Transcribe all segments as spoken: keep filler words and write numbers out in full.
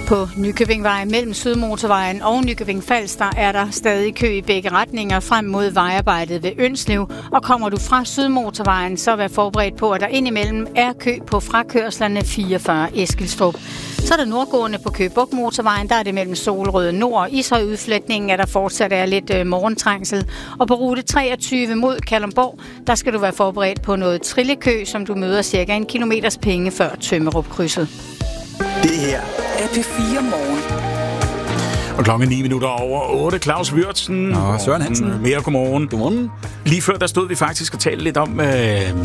På Nykøbingvej mellem Sydmotorvejen og Nykøbing Falster er der stadig kø i begge retninger frem mod vejarbejdet ved Ønslev. Og kommer du fra Sydmotorvejen, så vær forberedt på, at der indimellem er kø på frakørslerne fireogfyrre Eskilstrup. Så er der nordgående på Køge Bugt Motorvejen, der er det mellem Solrød Nord og Ishøj-udflætningen, at der fortsat er lidt øh, morgentrængsel. Og på rute treogtyve mod Kalundborg, der skal du være forberedt på noget trillekø, som du møder cirka en kilometers penge før Tømmerup-krydset. Det her er P fire Morgen. Og klokken ni minutter over otte. Claus Würtzen og Søren Hansen. Mere godmorgen. Godmorgen. Lige før der stod vi faktisk og talte lidt om, øh,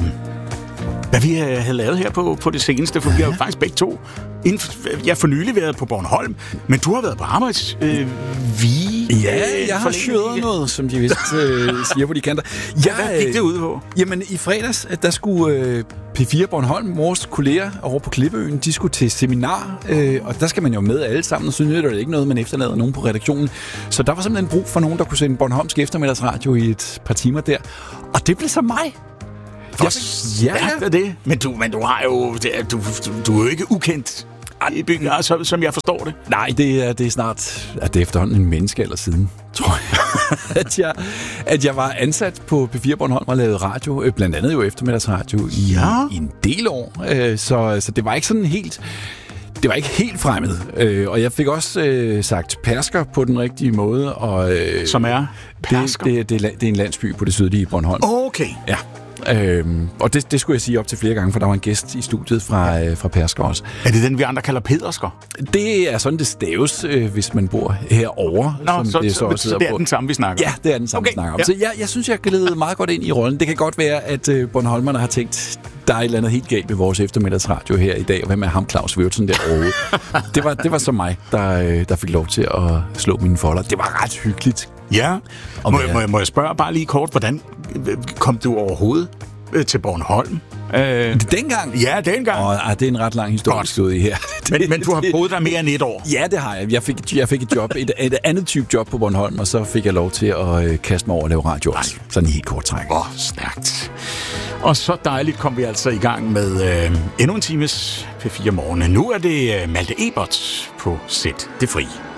hvad vi havde lavet her på, på det seneste, for vi har jo faktisk begge to. Jeg har for nylig været på Bornholm, men du har været på arbejds... Øh, vi... Ja, jeg har sjøret noget, som de vist øh, siger på de kanter. Jeg, hvad gik det ud på? Jamen, i fredags, der skulle øh, P fire Bornholm, vores kolleger over på Klippeøen, de skulle til seminar, øh, og der skal man jo med alle sammen, og så nytter det ikke noget, man efterlader nogen på redaktionen. Så der var simpelthen brug for nogen, der kunne sende Bornholmsk eftermiddagsradio i et par timer der. Og det blev så mig. For ja, ja. Det. Men du, men du har jo... Du, du, du er jo ikke ukendt i byen, altså, som jeg forstår det. Nej, det er, det er snart... At det er efterhånden en menneskealder siden, tror jeg. at, jeg at jeg var ansat på P fire Bornholm og lavede radio, blandt andet jo eftermiddagsradio, i, ja. i en del år. Så, så det var ikke sådan helt... Det var ikke helt fremmed, øh, og jeg fik også øh, sagt Persker på den rigtige måde. Og, øh, som er? Persker? Det, det, det, det er en landsby på det sydlige Bornholm. Okay. Ja. Øhm, og det, det skulle jeg sige op til flere gange, for der var en gæst i studiet fra, øh, fra Persker også. Er det den, vi andre kalder Pedersker? Det er sådan, det staves, øh, hvis man bor herovre. Nå, som så, det, så, så, så det er på. Den samme, vi snakker om? Ja, det er den samme, okay. vi snakker om. Ja. Så jeg, jeg synes, jeg glæder meget godt ind i rollen. Det kan godt være, at øh, Bornholmerne har tænkt, der er et eller andet helt galt ved vores eftermiddagsradio her i dag, og hvad med ham, Claus Würtzen, derovre? det, var, det var så mig, der, der fik lov til at slå mine folder. Det var ret hyggeligt. Ja, og må, jeg, må, jeg, må jeg spørge bare lige kort, hvordan kom du overhovedet til Bornholm? Øh, dengang? Ja, dengang. Og, ah, det er en ret lang historie, stod i her. men, men du har boet der mere end et år? Ja, det har jeg. Jeg fik, jeg fik et job, et, et andet type job på Bornholm, og så fik jeg lov til at øh, kaste mig over og lave radio også. Sådan en helt kort træk. Åh, oh, stærkt. Og så dejligt kom vi altså i gang med øh, endnu en times P fire Morgen. Nu er det øh, Malte Ebert på Sæt det Fri.